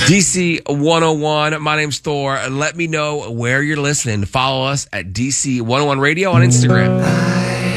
DC 101. My name's Thor. Let me know where you're listening. Follow us at DC 101 Radio on Instagram.